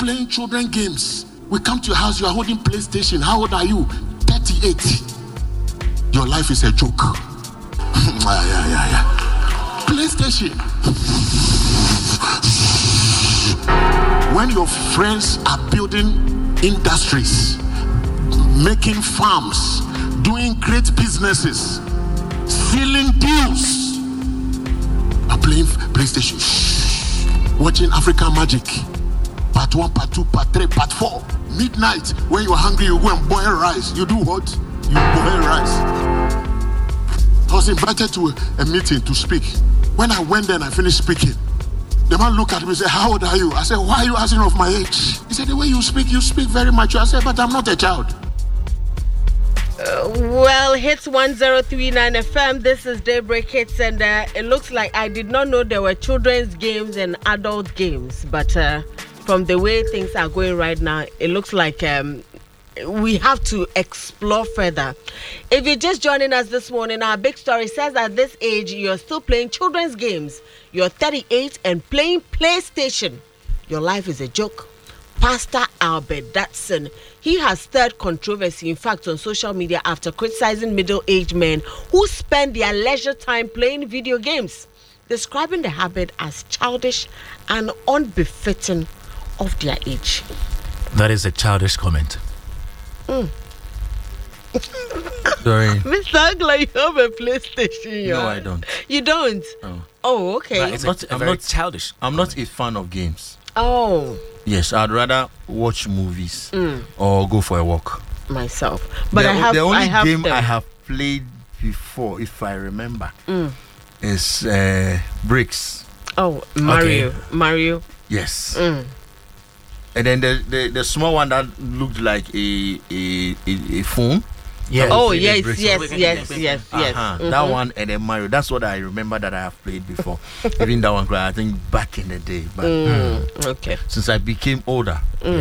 playing children games. We come to your house, you are holding PlayStation. How old are you? 38. Your life is a joke. PlayStation. When your friends are building industries, making farms, doing great businesses, sealing deals, are playing PlayStation, watching African Magic, part 1, part 2, part 3, part 4, midnight, when you're hungry, you go and boil rice. You do what? You boil rice. I was invited to a meeting to speak. When I went there and I finished speaking, the man looked at me and said, how old are you? I said, why are you asking of my age? He said, the way you speak very mature. I said, but I'm not a child. Well, hits 1039 FM. This is Daybreak Hits, and it looks like I did not know there were children's games and adult games, but from the way things are going right now, it looks like we have to explore further. If you're just joining us this morning, our big story says at this age you're still playing children's games. You're 38 and playing PlayStation. Your life is a joke. Pastor Albert Datson, he has stirred controversy, in fact, on social media after criticizing middle-aged men who spend their leisure time playing video games, describing the habit as childish and unbefitting of their age. That is a childish comment. Sorry. Mr. Angler, you have a PlayStation. No, I don't. You don't? No. Oh, okay. I'm not childish. I'm not a fan of games. Oh. Yes, I'd rather watch movies or go for a walk. Myself. But the only game them. I have played before, if I remember, is Bricks. Oh, Mario. Okay. Mario. Yes. And then the small one that looked like a phone. Yes. Oh, Say the yes. Bricks. Mm-hmm. That one and then Mario. That's what I remember that I have played before. Even that one, I think back in the day. But Okay. since I became older,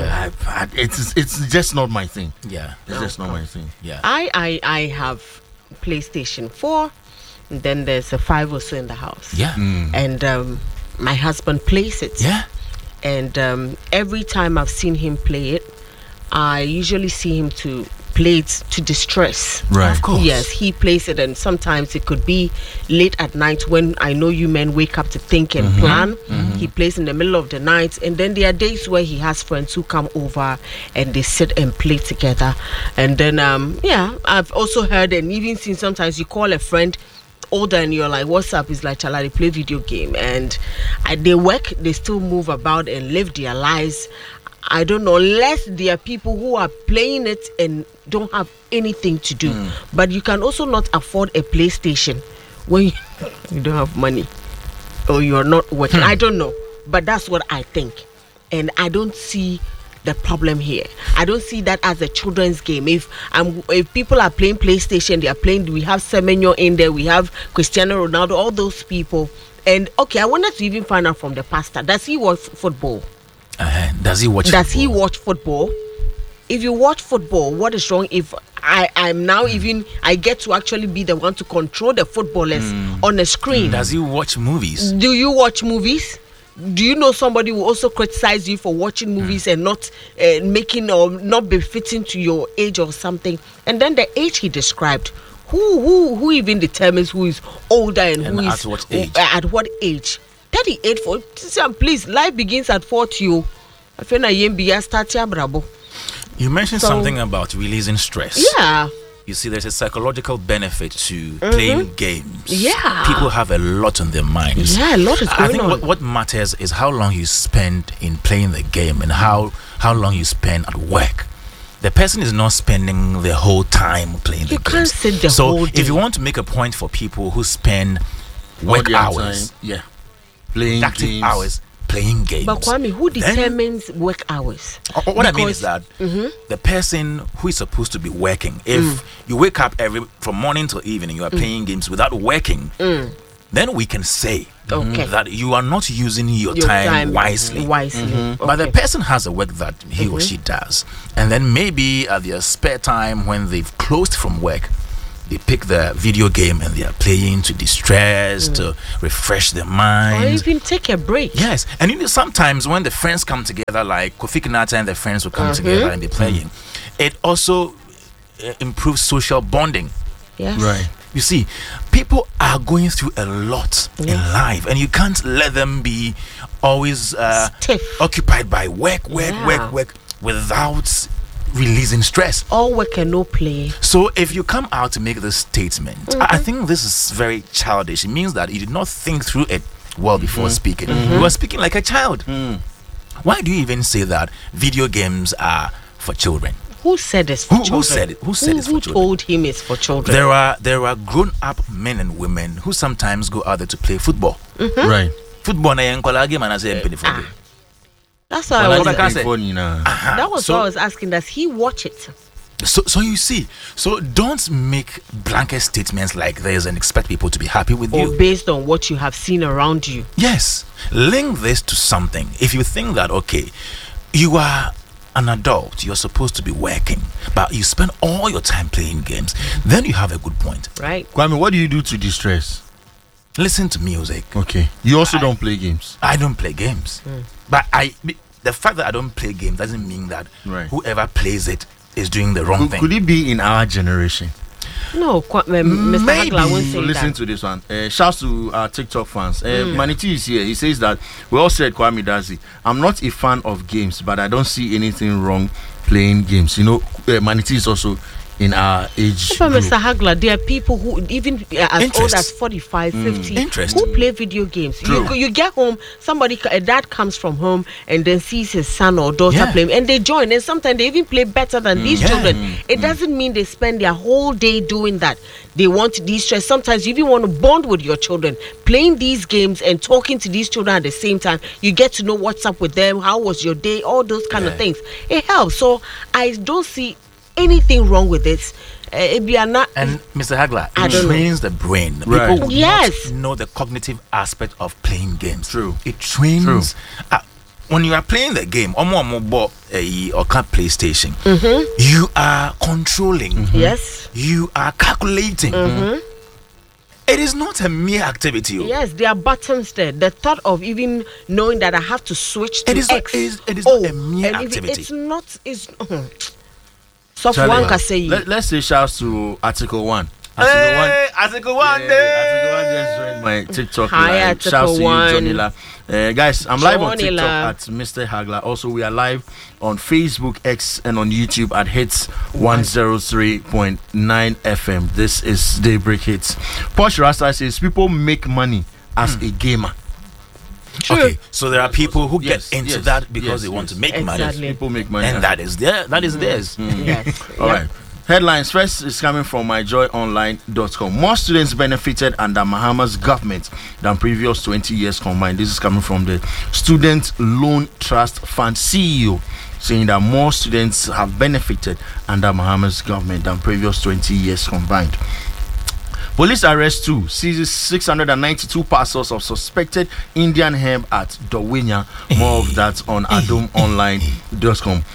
it's just not my thing. Yeah. It's just not my thing. Yeah. I have PlayStation 4. And then there's a 5 or so in the house. Yeah. And my husband plays it. Yeah. And every time I've seen him play it, I usually see him to play it to distress. Right. Of course. Yes, he plays it, and sometimes it could be late at night when I know you men wake up to think and plan. He plays in the middle of the night, and then there are days where he has friends who come over and they sit and play together. And then I've also heard and even seen sometimes you call a friend older and you're like, what's up? It's like, chala, they play video game, and they work, they still move about and live their lives. I don't know, unless there are people who are playing it and don't have anything to do. But you can also not afford a PlayStation when you don't have money or you're not working. I don't know, but that's what I think. And I don't see the problem here. I don't see that as a children's game. If people are playing PlayStation, they are playing, we have Semenyo in there, we have Cristiano Ronaldo, all those people. And okay, I wanted to even find out from the pastor, does he watch football? Does he watch Does football? he watch football? If you watch football, what is wrong if I'm now even I get to actually be the one to control the footballers on the screen? Does he watch movies? Do you watch movies? Do you know somebody will also criticize you for watching movies and not making or not befitting to your age or something? And then the age he described, who even determines who is older and who at is what age? At what age? 38 for please, life begins at 40. I feel like You mentioned So- something about releasing stress. yeah. You see, there's a psychological benefit to playing games. Yeah. People have a lot on their minds. Yeah, a lot is I going think on. what matters is how long you spend in playing the game and how long you spend at work. The person is not spending the whole time playing You the can't games. sit the so whole day. if you want to make a point for people who spend All work their hours, time, yeah, playing active games. hours, playing games. But Kwame, who then- determines work hours? What I mean Because- is that the person who is supposed to be working, if you wake up from morning till evening, you are playing games without working, then we can say Okay. that you are not using your time wisely. But the person has a work that he or she does, and then maybe at their spare time when they've closed from work, they pick the video game and they are playing to distress, to refresh their Or mind. even take a break. Yes, and sometimes when the friends come together, like Kofi Kinata and the friends will come together and be playing, it also improves social bonding. Yes. Right. You see, people are going through a lot in life, and you can't let them be always Stiff. occupied by work without releasing stress. All work and no play. So if you come out to make this statement, I think this is very childish. It means that you did not think through it well before speaking. You were speaking like a child. Why do you even say that video games are for children? Who said this for children? Who said it? Who said it's for Who children? told him it's for children? There are grown-up men and women who sometimes go out there to play football. Right. Football na yenkola game and I say football. That's why I Well, was. like I said- That was So- why I was asking. Does he watch it? So you see, so don't make blanket statements like this and expect people to be happy with Or you. based on what you have seen around you? Yes, link this to something. If you think that, okay, you are an adult, you're supposed to be working, but you spend all your time playing games, then you have a good point. Right. Kwame, what do you do to distress? Listen to music. Okay. You also don't play games. I don't play games, but the fact that I don't play games doesn't mean that Right. whoever plays it is doing the wrong thing. Could it be in our generation? No, Mr. Maybe. Hagler won't So say listen that. to this one. Shouts to our TikTok fans. Maniti is here. He says that we all said Kwame Dazi. I'm not a fan of games, but I don't see anything wrong playing games. You know, Maniti is also in our age But group. Mr. Hagler, there are people who even as old Interest. as 45, 50 Interest. who play video games. True. You get home, a dad comes from home and then sees his son or daughter Yeah. playing, and they join. And sometimes they even play better than these Yeah. children. It doesn't mean they spend their whole day doing that. They want to de-stress. Sometimes you even want to bond with your children, playing these games and talking to these children at the same time. You get to know what's up with them, how was your day, all those kind of things. It helps. So I don't see anything wrong with this. If you are not, And Mr. Hagler, I it don't know. trains the brain. Right. People would Yes. not know the cognitive aspect of playing games. True. It trains. When you are playing the game, or can't PlayStation, you are controlling. yes, You are calculating. It is not a mere activity. yes, there are buttons there. The thought of even knowing that I have to switch to It is not- X. it is not a mere and activity. It's not. It's. So for Charlie, one can say let's say shouts to Article 1. Article 1 Article 1 just joined my TikTok Hi, live. Article Shouts to you, 1. Johnny La. Guys, I'm live on Johnny TikTok La. at Mr. Hagler. Also, we are live on Facebook, X, and on YouTube at Hits 103.9 FM. This is Daybreak Hits. Posh Rasta says people make money as a gamer. Okay, so there are people who Yes, get into yes, that because yes, they want yes. to make money. Exactly. People make money. And that is theirs. yes. All right. Headlines first is coming from myjoyonline.com. More students benefited under Mahama's government than previous 20 years combined. This is coming from the Student Loan Trust Fund CEO, saying that more students have benefited under Mahama's government than previous 20 years combined. Police arrest two, seizes 692 parcels of suspected Indian hemp at Dowenya. More of that on adomonline.com.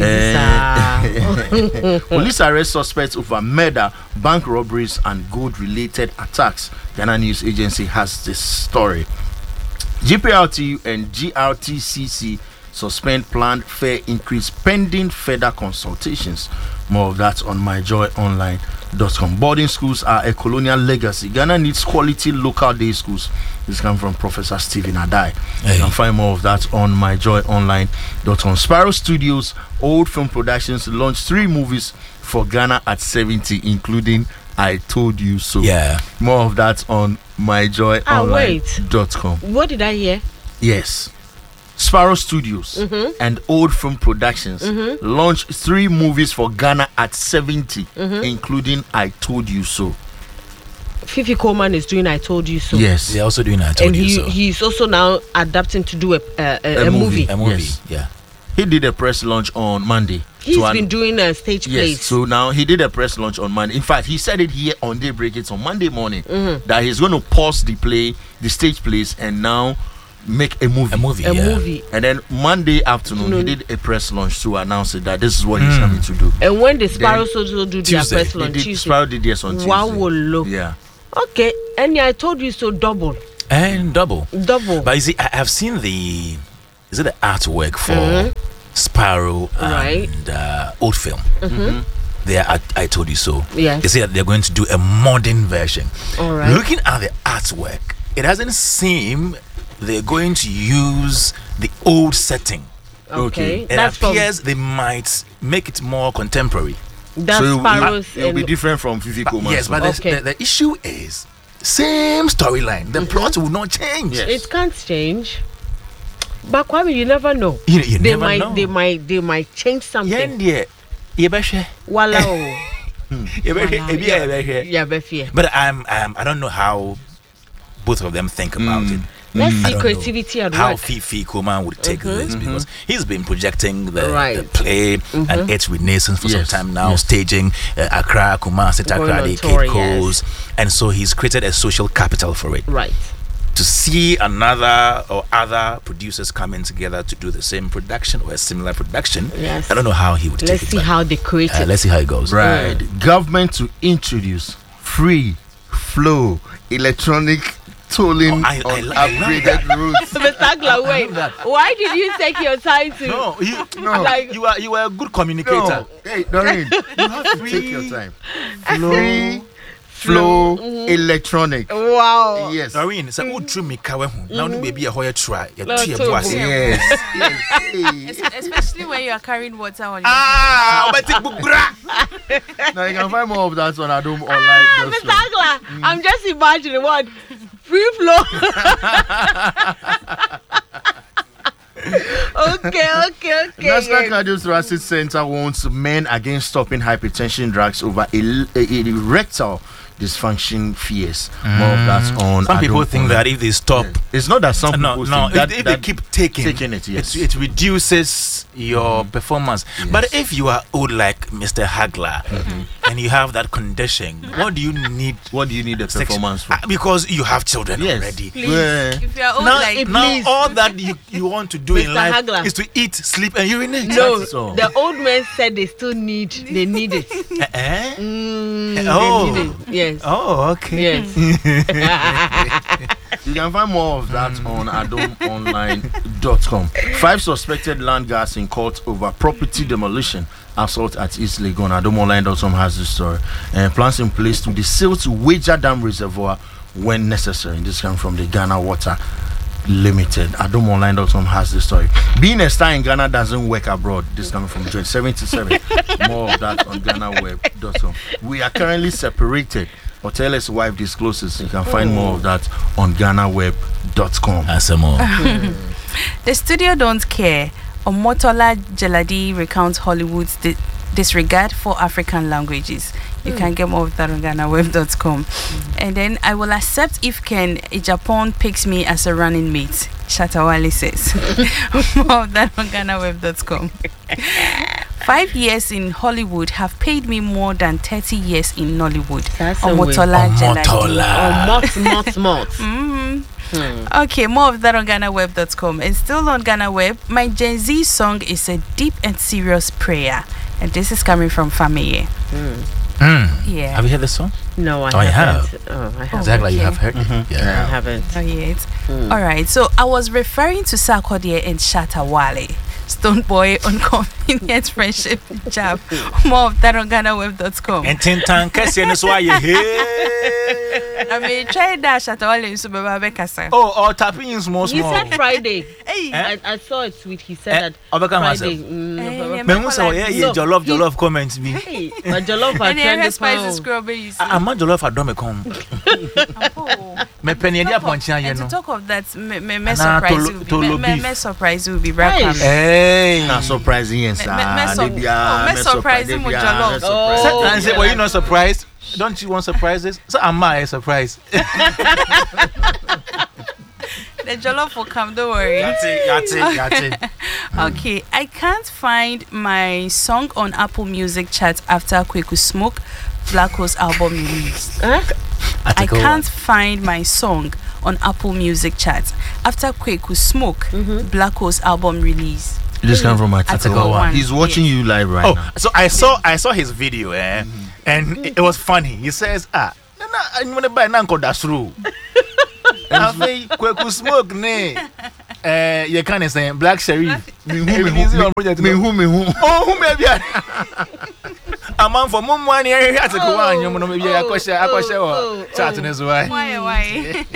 Police arrest suspects over murder, bank robberies, and gold-related attacks. Ghana News Agency has this story. GPRTU and GRTCC suspend planned fare increase pending further consultations. More of that on myjoyonline.com. Boarding schools are a colonial legacy. Ghana needs quality local day schools. This comes from Professor Stephen Adai. You can find more of that on myjoyonline.com. Sparrow Studios, Old Film Productions, launched 3 movies for Ghana at 70, including I Told You So. Yeah. More of that on myjoyonline.com. What did I hear? Yes. Sparrow Studios and Old Film Productions launched 3 movies for Ghana at 70, including I Told You So. Fifi Coleman is doing I Told You So. Yes. They're also doing that. I And told you so. he's also now adapting to do a movie. A movie. Yes. Yeah. He did a press launch on Monday. He's to been doing stage Yes, plays. so now he did a press launch on Monday. In fact, he said it here on Daybreak. It's on Monday morning that he's going to pause the stage plays, and now make a movie. A movie. And then Monday afternoon, he did a press launch to announce it that this is what he's coming to do. And when the Sparrows also do their Tuesday. press launch, Tuesday. Sparrow did this on Tuesday. Wow, look. Yeah. Okay, and I told you so. Double. And double. But you see, I have seen the artwork for Sparrow and Old Film. I told you so. Yes. They say that they're going to do a modern version. All right. Looking at the artwork, it doesn't seem they're going to use the old setting. Okay. It appears they might make it more contemporary. That's so Sparrows. it'll be different from Fifi Coleman. Yes, but the issue is same storyline. The plot will not change. Yes. It can't change. But Kwame, you never know. You never know. They might change something. Wala. But I don't know how both of them think about it. Let's I see don't creativity know at how work. Fifi Coleman would take this, because he's been projecting the play and its renaissance for some time now, staging Accra, Kumasi, Takoradi, Cape Coast, and so he's created a social capital for it. Right. To see another or other producers coming together to do the same production or a similar production, Yes. I don't know how he would take it. Let's see how they create it. Let's see how it goes. Right. Government to introduce free flow electronic tolling on upgraded routes. Mr. Agla, wait. Why did you take your time to? No, Like, you are a good communicator. No. Hey, Doreen, you have to take your time. Free flow electronic. Wow. Yes. Doreen, so who drew me kawe hu? Now no baby a hoya try. You No, two two. boys. Yes. Yes. Especially when you are carrying water on your But it bukra. Now you can find more of that on Adom Online. Mr. Agla, I'm just imagining what free flow. Okay. National yes. Cardiothoracic Center warns men against stopping hypertension drugs over erectile dysfunction fears. More of that on. Some people think that if they stop, it's not that some people think that if they keep taking it, yes. it reduces your performance. Yes. But if you are old like Mr. Hagler and you have that condition, what do you need? What do you need the performance for? Because you have children Yes. already. Yeah. If you are old Now, like now all that you want to do in Mr. life Hagler. is to eat, sleep, and urinate. No, That's all. the old men said they still need it. Oh. They need it. Yes. Oh, okay. Yes. You can find more of that on adomonline.com. 5 suspected land guards in court over property demolition assault at East Legon. Adomonline.com has the story. And plans in place to desilt Wager Dam Reservoir when necessary. This comes from the Ghana Water Limited. Adomonline.com has the story. Being a star in Ghana doesn't work abroad. This coming from Joint 77. More of that on GhanaWeb.com. We are currently separated. Otella's wife discloses. You can find more of that on GhanaWeb.com. Asamo. The studio don't care. Omotola Jeladi recounts Hollywood's disregard for African languages. You can get more of that on GhanaWeb.com. And then I will accept if Ken Japan picks me as a running mate. Shatawale says. More of that on GhanaWeb.com. 5 years in Hollywood have paid me more than 30 years in Nollywood. That's a Omotola Jeladi. Mott. Okay, more of that on GhanaWeb.com. And still on GhanaWeb, my Gen Z song is a deep and serious prayer. And this is coming from Famiye. Yeah. Have you heard this song? No, I I haven't. have. Oh, I haven't. Exactly, you okay. have heard. I Yeah. haven't. Oh, yes. All right. So I was referring to Sarkodie and Shatawale. Stone Boy on convenient friendship jab. More of that on GhanaWeb.com. And Tintan Cassian is why you're here. I mean, try that Shatawale in Subaba Kasa. Oh, tapping in small. He said Friday. Hey. I saw a tweet. He said that Obeka Friday. myself. Me Me say yeah, jollof comments me. Hey, but jollof are And trending the spices pound. scrub you see. I'm not jollof adome come. Oh. Me penny dia poncha you And to know. talk of that, me Ana surprise tolo- will be tolo beef. me surprise will be right. Nice. Hey. Not surprising, yes. Me surprising with jollof. Oh. And say, were you not surprised? Don't you want surprises? So am I a surprise? The jollof will come, don't worry. Yati. Okay, I can't find my song on Apple Music chart after Kweku Smoke Black Hole's album release. Huh? I can't find my song on Apple Music charts after Kweku Smoke, Black Hole's album release. This come from Article Atiko. One. He's watching you live right now. So I saw his video, and it was funny. He says, I'm gonna buy Nanko Dasru. I say Kweku Smoke ne. You can't say Black Sheriff. Me who. Oh, who maybe a man for mum 1 year at the one, you know, maybe I question chatting as well. Why?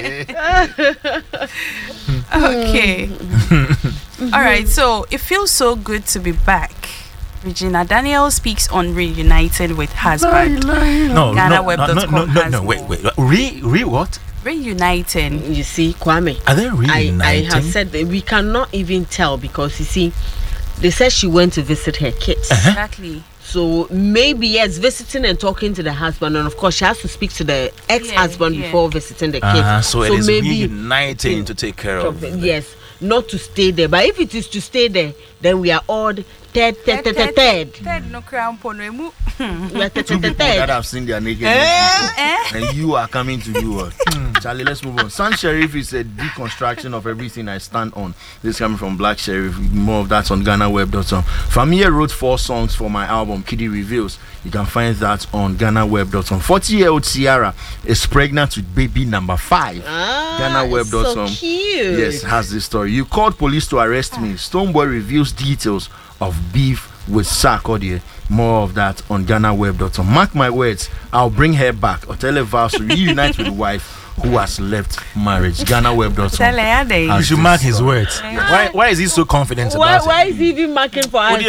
Okay. All right, so it feels so good to be back. Regina Daniel speaks on reuniting with husband. No, GhanaWeb.com wait. Re what? Reuniting. You see, Kwame. Are they reuniting? I have said that we cannot even tell because you see, they said she went to visit her kids. Exactly. So maybe yes, visiting and talking to the husband, and of course she has to speak to the ex-husband before visiting the kids. So it is maybe reuniting to take care of. Yes, not to stay there. But if it is to stay there, then we are odd. Third. No crown pono. We are Two people that have seen their naked and you are coming to do what? Charlie, let's move on. Sun Sheriff is a deconstruction of everything I stand on. This coming from Black Sheriff. More of that on GhanaWeb.com. Famia wrote 4 songs for my album Kiddy Reveals. You can find that on GhanaWeb.com. 40-year-old Ciara is pregnant with baby number 5. GhanaWeb.com. So cute. Yes, has this story. You called police to arrest me. Stonebwoy reveals details of beef with Sarkodie. More of that on GhanaWeb.com. Mark my words, I'll bring her back. Otele vows to reunite with wife who has left marriage. GhanaWeb.com. You should mark his words. Why is he so confident about it? Why is he even marking for us?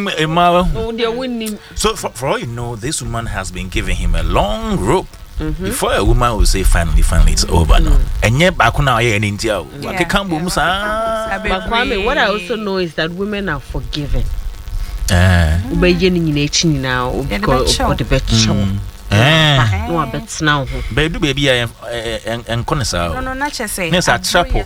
So for all you know, this woman has been giving him a long rope. Before a woman will say finally it's over now. And yet back now But Kwame, what I also know is that women are forgiven. Baby, and connoisseur. No, not just say. Yes, a chapel.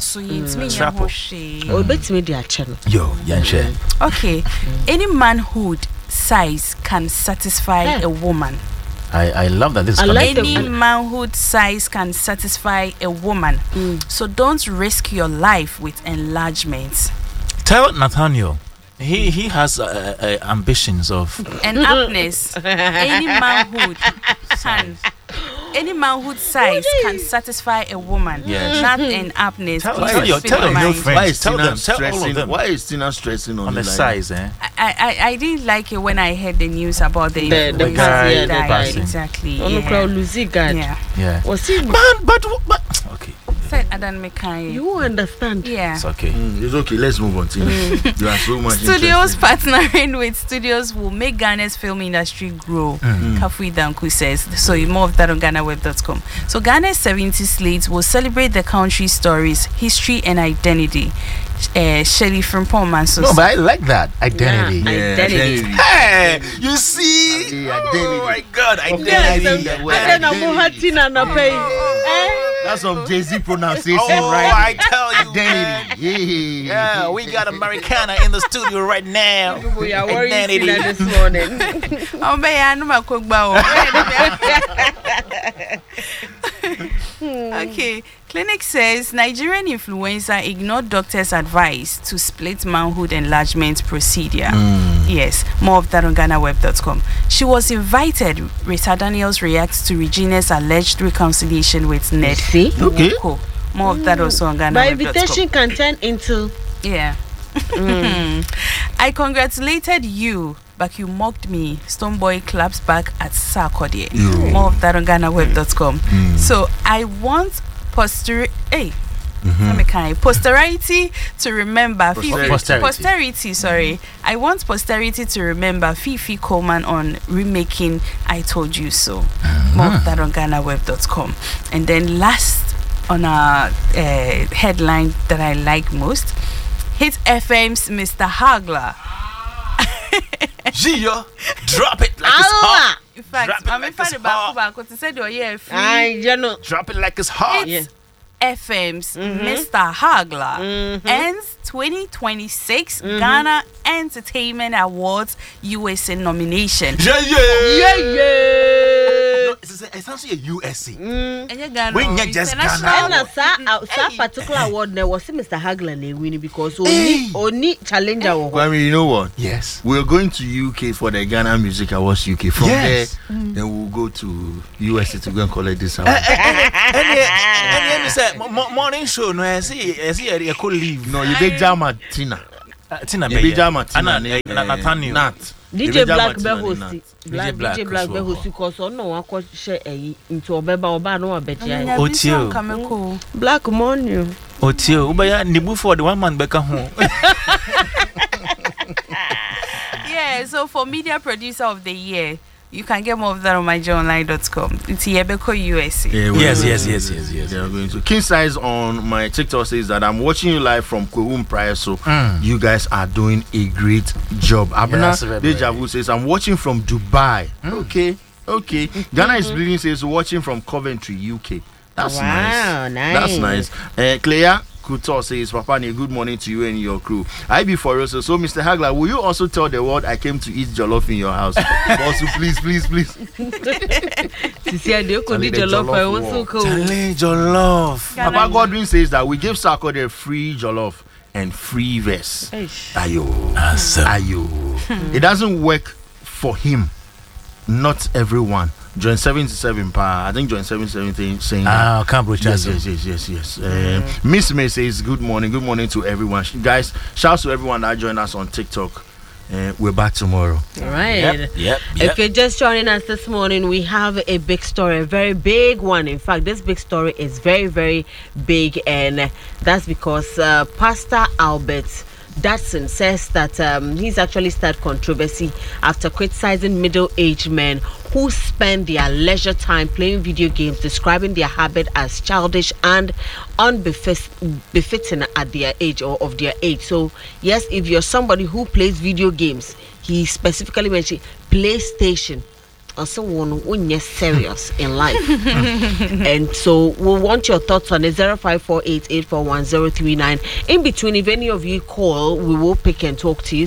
Yo, Okay, any manhood size can satisfy a woman. I love that this is any manhood size can satisfy a woman. So don't risk your life with enlargements. Tell Nathaniel he has ambitions of and aptness. Any manhood size can satisfy a woman. Yes. Not an aptness. Tell your new friends. Tell all of them. Why is Tina stressing on the size? I didn't like it when I heard the news about the guy died. Exactly. Yeah. Was he? But okay. You understand? Yeah. It's okay. It's okay. Let's move on, Tina. You are so much Studios partnering with studios will make Ghana's film industry grow. Kafui Danku says. So more of that on GhanaWeb.com. So Ghana's 70 slates will celebrate the country's stories, history, and identity. Shelly from Paul Manso. No, but I like that identity. Identity. Hey, you see? Oh my God, identity. That's some Jay-Z pronunciation, I right? tell you. Identity. Yeah, we got Americana in the studio right now. We are worried this morning. Okay. Clinic says Nigerian influencer ignored doctor's advice to split manhood enlargement procedure. Yes, more of that on GhanaWeb.com. She was invited. Rita Daniels reacts to Regina's alleged reconciliation with Ned. See? Okay. More of that also on GhanaWeb.com. My invitation can turn into I congratulated you, but you mocked me. Stonebwoy claps back at Sarkodie. More of that on GhanaWeb.com. So I want posterity to remember posterity. Sorry, I want posterity to remember Fifi Coleman on remaking I Told You So. More of that on GhanaWeb.com. And then last on our headline that I like most, Hit FM's Mr. Hagler. Gia, drop it like it's hot. In fact, I'm in fact about to say drop it like it's hot. FM's Mr. Hagler ends 2026 Ghana Entertainment Awards USA nomination. Yeah. it's essentially a USC. And you Ghana. When you just international. And that particular award there was Mr. Hagler winning because only challenger. Kwame, you know what? Yes. We're going to UK for the Ghana Music Awards UK. From Yes. there, then we'll go to USA to go and collect this award. And say morning show. No, I see. I could leave. No, you be Jama Tina. Tina You be Jama Tina. Nathaniel. Nat. DJ Black be host. DJ Black DJ Black be host because no one could share into Obeba Oba no abeti. Otio. Black morning. Otio. Ubaya nibu for the one man beka home. Yeah, so for media producer of the year, you can get more of that on myjoyonline.com. It's Yebeko USA. Yes. They are going to. King Size on my TikTok says that I'm watching you live from Kwehum Prior, so you guys are doing a great job. Abna Deja Vu says I'm watching from Dubai. Okay. Ghana is bleeding says watching from Coventry, UK. That's nice. That's nice. Clea Kuto says, Papani, good morning to you and your crew. I be for us. So, Mr. Hagler, will you also tell the world I came to eat jollof in your house? Also, please. Jollof. Papa Godwin says that we give Sako the free jollof and free verse. Ayo. It doesn't work for him. Not everyone. Join 77 pa. I think Join 77 saying Cambridge. Yes. Miss May says good morning to everyone. Guys, shouts to everyone that joined us on TikTok. We're back tomorrow. All right. Yep. If you're just joining us this morning, we have a big story, a very big one. In fact, this big story is very, very big, and that's because Pastor Albert Datson says that he's actually started controversy after criticizing middle-aged men who spend their leisure time playing video games, describing their habit as childish and unbefitting at their age or of their age. So, yes, if you're somebody who plays video games, he specifically mentioned PlayStation. Also, when you're serious in life. And so we want your thoughts on it. 0548841039. In between, if any of you call, we will pick and talk to you.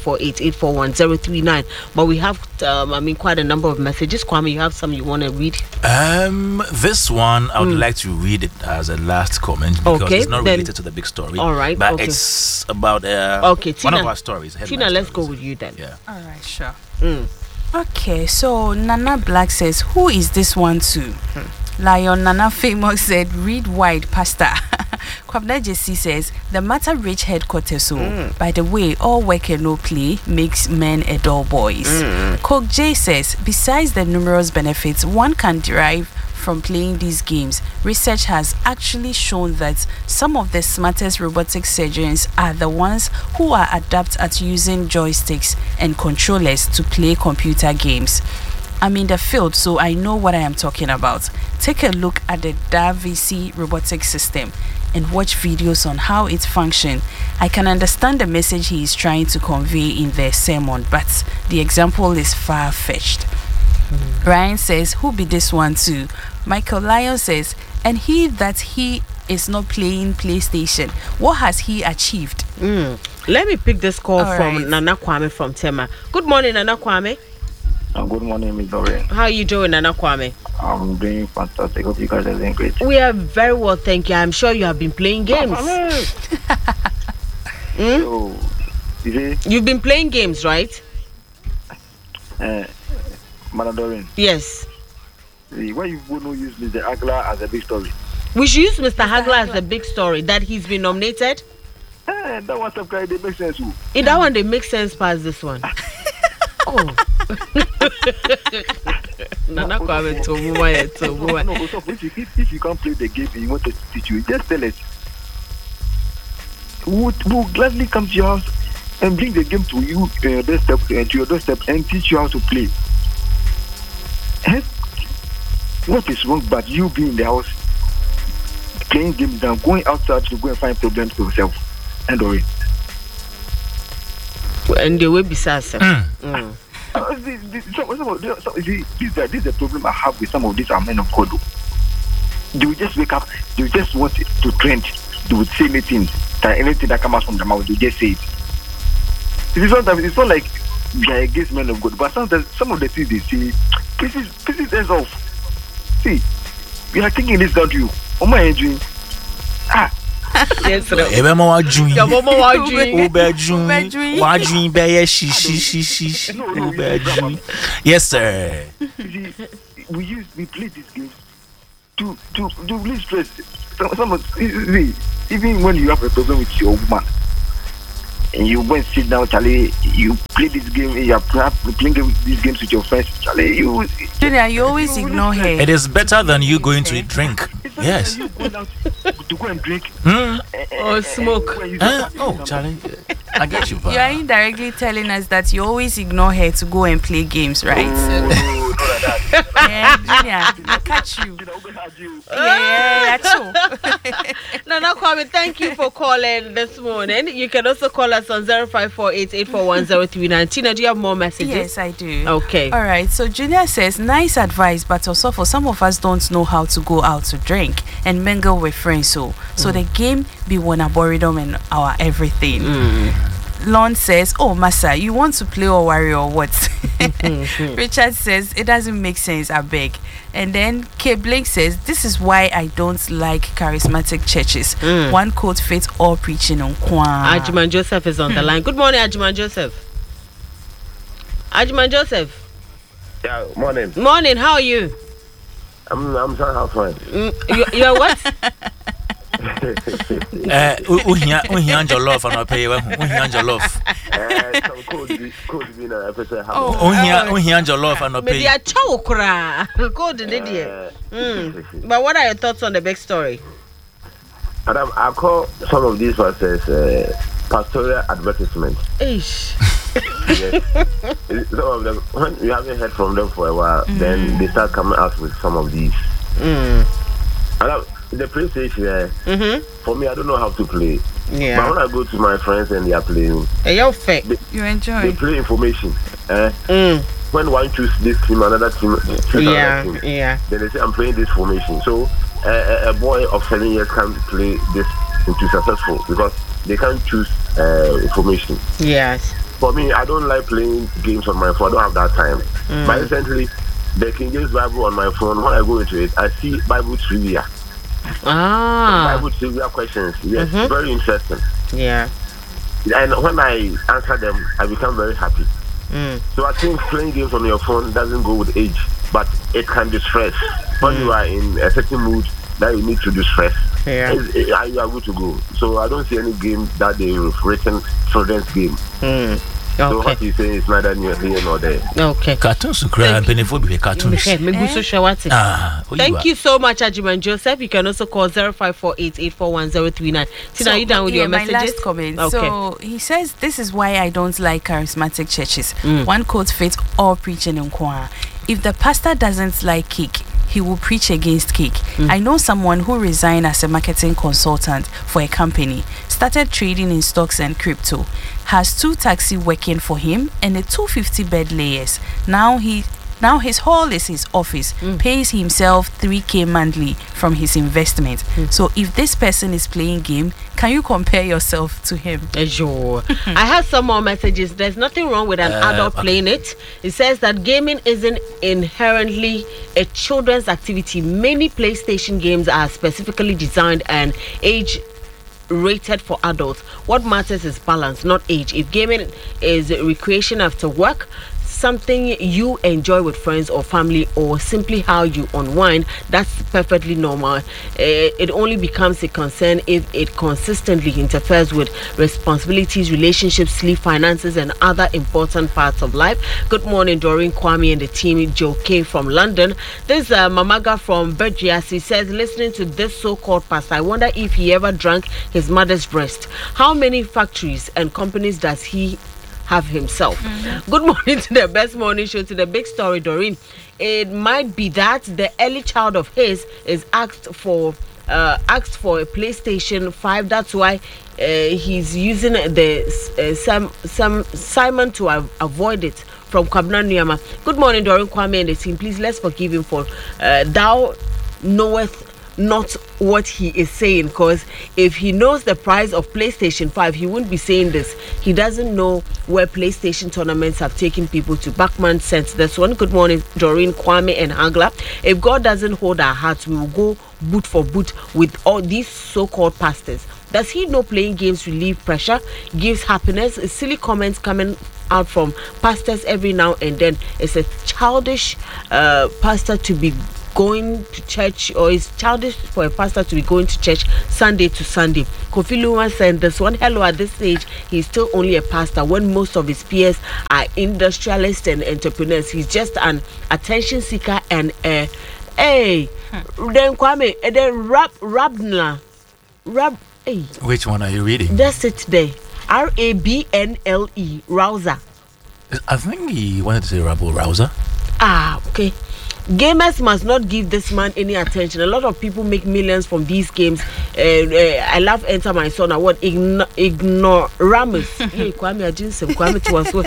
0548841039. But we have quite a number of messages. Kwame, you have some you want to read? This one I would like to read it as a last comment because it's not related to the big story. All right, but it's about Tina, one of our stories. Tina, let's go with you then. Yeah. All right, sure. Okay, so Nana Black says, who is this one to? Lion Nana Famous said, read wide, Pastor. Kwabna JC says, the matter reached headquarters. So, by the way, all work and no play makes men a dull boys. Coke J says, besides the numerous benefits one can derive from playing these games, research has actually shown that some of the smartest robotic surgeons are the ones who are adept at using joysticks and controllers to play computer games. I'm in the field, so I know what I am talking about. Take a look at the DaVinci robotic system and watch videos on how it functions. I can understand the message he is trying to convey in the sermon, but the example is far-fetched. Ryan says, who be this one too? Michael Lyon says, and he that he is not playing PlayStation, what has he achieved? Let me pick this call from Nana Kwame from Tema. Good morning, Nana Kwame. Good morning, Ms. Doreen. How are you doing, Nana Kwame? I'm doing fantastic. Hope you guys are doing great. We are very well, thank you. I'm sure you have been playing games. So, you've been playing games, right? Madam Doreen. Yes. Why you would not use Mr. Hagler as a big story? We should use Mr. Hagler as a big story that he's been nominated. That one of guy they make sense. That one they make sense past this one. Oh. Nana Kwame No, if you can't play the game and you want to teach you, just tell us. We'll gladly come to your house and bring the game to you to your doorstep and teach you how to play. What is wrong but you being in the house playing games and going outside to go and find problems for yourself? And worry. And they will be sad. This is the problem I have with some of these men of God. They will just wake up, they will just want to trend, they would say anything that comes out from their mouth, they just say it. Sometimes it's not like we are against men of God, but sometimes some of the things they say pisses us off. See, we are thinking this down to you. Oh my dream. Yes, sir. Ebema wa dream. Your mama was dream. Ube dream. Wa dream be ye shi. Ube dream. Yes, sir. See, we play these games to release stress. Some of see, even when you have a problem with your woman and you went sit down, Charlie, you play this game, you are playing these games with your friends, Charlie, Junior, you always ignore her. It is better than you going to drink. Yes. You going out to go and drink Or smoke. Oh, Charlie, I get you. You are indirectly telling us that you always ignore her to go and play games, right? Yeah, Junior, I catch you. Yeah, that's all. Nana Kwame, thank you for calling this morning. You can also call us on 0548841039. Tina, do you have more messages? Yes, I do. Okay. All right. So Junior says, nice advice, but also for some of us don't know how to go out to drink and mingle with friends. So the game be one boredom and our everything. Lon says, oh, Massa, you want to play or worry or what? Richard says, it doesn't make sense, I beg. And then K. Blake says, this is why I don't like charismatic churches. One quote fits all preaching on Kwan. Ajiman Joseph is on the line. Good morning, Ajiman Joseph. Ajiman Joseph. Yeah, morning. Morning, how are you? I'm fine. You're what? Uhian jollof and I pay you. Uhian jollof. Some could be a episode. Uhian jollof and I pay. Maybe a chokra. Good idiot. But what are your thoughts on the big story? Adam, I call some of these verses pastoral advertisements. Ish. Yes. Some of them, when you haven't heard from them for a while, then they start coming out with some of these. Adam, the PlayStation, for me, I don't know how to play. Yeah. But when I go to my friends and they are playing, You're fake. You enjoy. they play information. When one choose this team, another team choose another team. Yeah. Then they say, I'm playing this formation. So a boy of 7 years can't play this into successful because they can't choose formation. Yes. For me, I don't like playing games on my phone. I don't have that time. But recently, the King James Bible on my phone, when I go into it, I see Bible trivia. Bible trivia questions. Yes, very interesting. Yeah. And when I answer them, I become very happy. So I think playing games on your phone doesn't go with age, but it can distress. When you are in a certain mood that you need to distress, you are good to go. So I don't see any game that they've written children's game. So what you say is neither near here nor there. Okay. Cartoons to cry and pennyful be cartoons. Thank you so much, Ajiman Joseph. You can also call 0548841039. Tina, are you done with your my messages? last comment. Okay. So he says, this is why I don't like charismatic churches. One quote fits all preaching in choir. If the pastor doesn't like cake, he will preach against cake. I know someone who resigned as a marketing consultant for a company, started trading in stocks and crypto, has 2 taxis working for him and a 250 bed layers. Now his hall is his office, pays himself 3K monthly from his investment. So if this person is playing game, can you compare yourself to him? Sure. I have some more messages. There's nothing wrong with an adult playing it. It says that gaming isn't inherently a children's activity. Many PlayStation games are specifically designed and age rated for adults. What matters is balance, not age. If gaming is recreation after work, something you enjoy with friends or family, or simply how you unwind, that's perfectly normal. It only becomes a concern if it consistently interferes with responsibilities, relationships, sleep, finances, and other important parts of life. Good morning, Doreen, Kwame, and the team. Joe K from London. This Mamaga from Bergiasi says, listening to this so-called pastor, I wonder if he ever drank his mother's breast. How many factories and companies does he have himself? Good morning to the best morning show, to the big story, Doreen. It might be that the early child of his is asked for a PlayStation 5. That's why he's using the Simon to avoid it. From Kabna Nuyama. Good morning, Doreen, Kwame, and the team. Please let's forgive him for thou knoweth not what he is saying, because if he knows the price of PlayStation 5, he wouldn't be saying this. He doesn't know where PlayStation tournaments have taken people to. Backman sent this one. Good morning, Doreen, Kwame, and Angla. If God doesn't hold our hearts, we will go boot for boot with all these so-called pastors. Does he know playing games relieve pressure, gives happiness? Silly comments coming out from pastors every now and then. It's a childish pastor to be going to church, or it's childish for a pastor to be going to church Sunday to Sunday. Kofi Luma said this one. Hello, at this stage, he's still only a pastor when most of his peers are industrialists and entrepreneurs. He's just an attention seeker and then Kwame, then Rabnla. Hey. Which one are you reading? That's it today. Rabnle, Rouser. I think he wanted to say Rabble Rouser. Okay. Gamers must not give this man any attention. A lot of people make millions from these games. I love Enter My Son. What ignoramus? Hey, Kwame, I didn't say Kwame to us.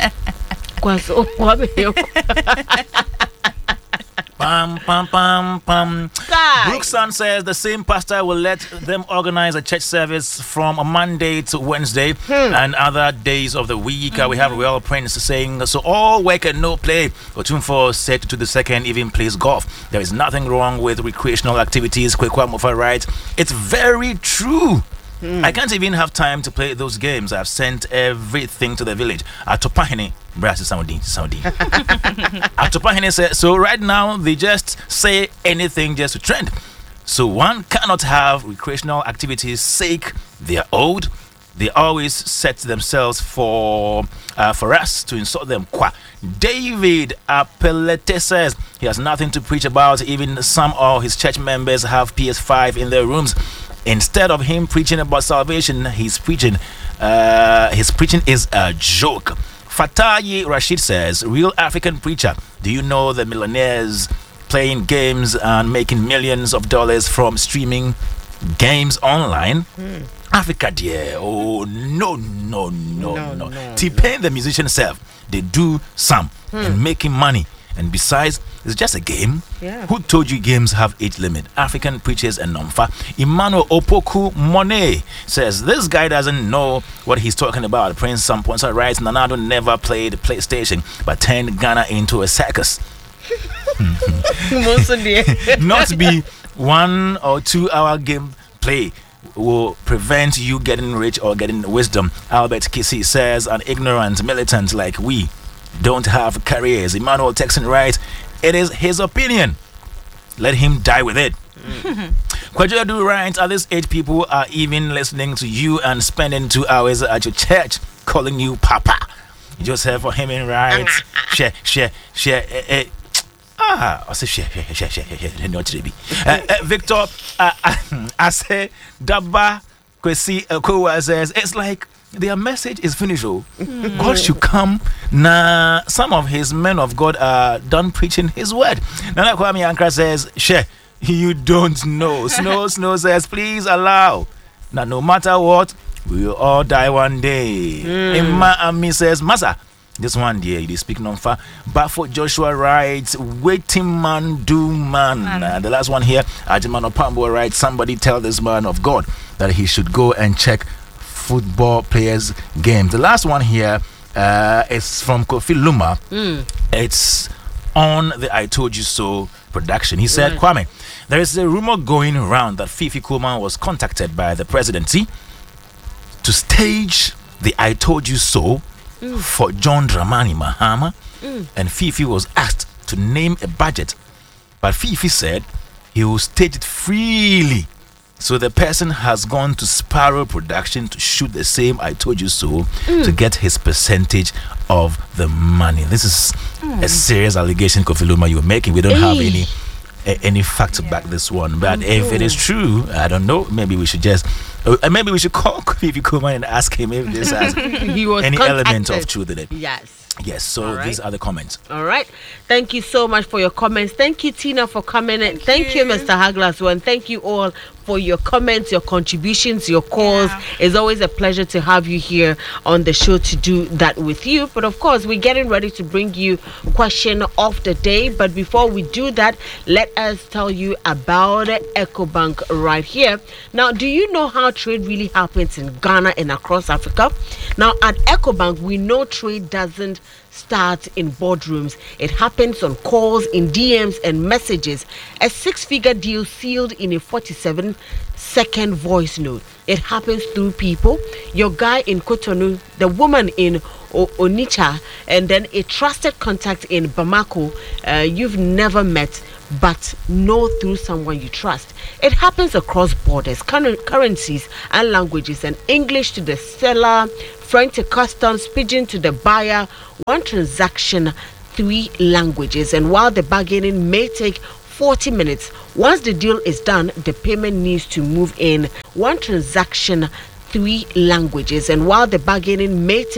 Kwame. Pam, pam, pam, pam. Brookson says the same pastor will let them organize a church service from a Monday to Wednesday and other days of the week. We have Royal Prince saying, so all work and no play. Otumfo said to the second even plays golf. There is nothing wrong with recreational activities. Kwekwa Mofa writes, it's very true. I can't even have time to play those games. I've sent everything to the village. Atopahene, Saudi. Atopahene said, so right now they just say anything just to trend. So one cannot have recreational activities sake they're old. They always set themselves for us to insult them. David Apelete says he has nothing to preach about. Even some of his church members have PS5 in their rooms. Instead of him preaching about salvation, his preaching is a joke. Fatayi Rashid says, real African preacher, do you know the millionaires playing games and making millions of dollars from streaming games online? Africa, dear. Oh, no. T-Pain, the musician self, they do some and making money. And besides, it's just a game. Yeah. Who told you games have age limit? African preachers and Nomfa. Emmanuel Opoku Monet says this guy doesn't know what he's talking about. Prince Samponsa writes, Nanado never played PlayStation but turned Ghana into a circus. Not be 1 or 2 hour game play will prevent you getting rich or getting wisdom. Albert Kissy says an ignorant militant like we don't have careers. Emmanuel Texan writes, it is his opinion. Let him die with it. Kwajodu writes, at this age, people are even listening to you and spending 2 hours at your church calling you Papa. Joseph for him and writes, share. I say share. Victor, I say Daba Kwesi Kowa says, it's like their message is finished. God should come. Nah, some of his men of God are done preaching his word. Nana Kwame Ankara says, share, you don't know. Snow says, please allow. Now, no matter what, we will all die one day. Emma Ami says, Masa, this one dear, it is speaking on fire. But for Joshua writes, waiting man do man. The last one here, Ajimano Pambo writes, somebody tell this man of God that he should go and check football players' games. The last one here is from Kofi Luma. It's on the I Told You So production. He said, Kwame, there is a rumor going around that Fifi Koman was contacted by the presidency to stage the I Told You So for John Dramani Mahama, and Fifi was asked to name a budget, but Fifi said he will stage it freely. So the person has gone to Sparrow Production to shoot the same I Told You So to get his percentage of the money. This is a serious allegation, Kofi Luma, you're making. We don't have any fact to back this one, but if it is true, I don't know, maybe we should just call Kofi Kuma and ask him if this has any element of truth in it. Yes, so these are the comments. All right. Thank you so much for your comments. Thank you, Tina, for coming in. Thank you, Mr. Haglas, and thank you all. for your comments, your contributions, your calls. It's always a pleasure to have you here on the show to do that with you. But of course, we're getting ready to bring you question of the day. But before we do that, let us tell you about EcoBank right here. Now, do you know how trade really happens in Ghana and across Africa? Now, at EcoBank, we know trade doesn't start in boardrooms. It happens on calls, in DMs and messages. A 6-figure deal sealed in a 47-second voice note. It happens through people. Your guy in Cotonou, the woman in Onitsha, and then a trusted contact in Bamako you've never met but know through someone you trust. It happens across borders, currencies and languages, and English to the seller, French to customs, pidgin to the buyer. One transaction, 3 languages. And while the bargaining may take 40 minutes, once the deal is done, the payment needs to move in. One transaction, 3 languages. And while the bargaining may take